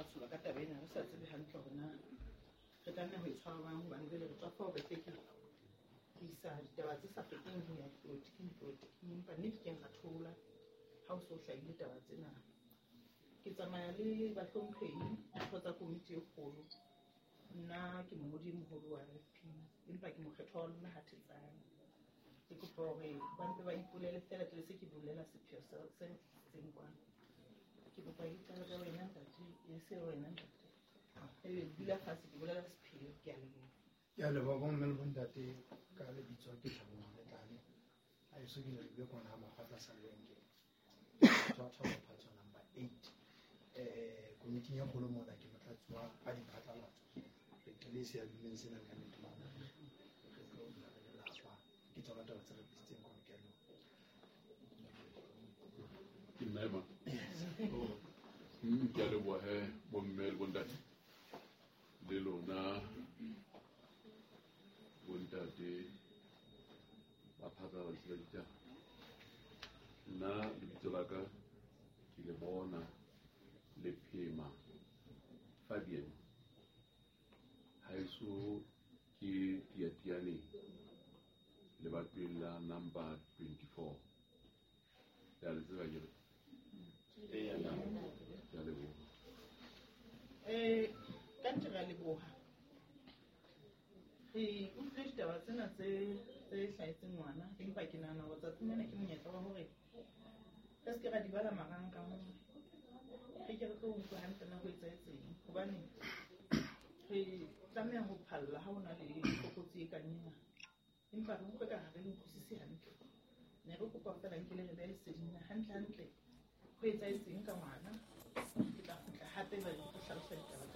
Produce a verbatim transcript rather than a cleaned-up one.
ba tshola ka taba ena re sa tsebe hantle hore na re tlameha ho e tshwara jwang hobane jwale re tswa fa ho betheke re isa ditaba tse sa feteng ho ya dipolotiking dipolotiking empa nnete keng ra thola ha o so hlahile taba tsena. Ke tsamaya le bahlomphehi ntho tsa komiti e kgolo. Nna ke mongodi e moholo wa R F P empa ke mokgethwa wa lona hathetsane. Ke kopa hore ba mpe ba ipolele fela ke le se ke bolela sepheo se seng kwana. Ke kopa e qale ka wena ntate e se wena ntate e dula fatshe ke bolela sepheo. Ke a leboha. Ke a leboha bo mme le bo ntate ka lebitso ke Thabong Letlale a e so ke le bue kwana ha makgotla sa lenge tswa tswa phatso number eight eh committee ya kgolo mona ke motlatsi wa a diphatlalatso re tlile se ya dumeng sena ka nnete mana re tlo bula le lapa ke tsona taba tse re bitseng go nkelo ke nna ma ke a leboha bo mme le bo ntate le lona bo ntate ba phatlalatsi ba ditaba. Nna lebitso la ka ke le bona le Phema Fabian haeso ke tiatiane lebatoweng la number twenty-four ya le tseba ke Eh ya leboha eh ka ntle ra leboha re utlwe ditaba tsena tse tse hlahetseng ngwana empa ke nahana hore tsatsing lena ke monyetla wa hore re se ke ra di bala marangrang re ke re tlo utlwa hantle na ho etsahetseng hobane re tlameha ho phalla ha hona le tlokotsi e kang ena empa re utlwe ka ha re utlwisise hantle. Ne re kopa fela nke le re behe leseding hantle hantle ho etsahetseng ka ngwana ke tla kgutla hape ba re hlalosa ditaba.